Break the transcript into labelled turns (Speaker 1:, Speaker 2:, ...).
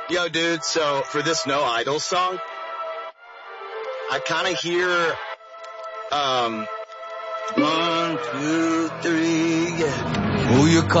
Speaker 1: Yo, dude, so for this No Idol song, I kind of hear, 1, 2, 3, yeah.
Speaker 2: Who you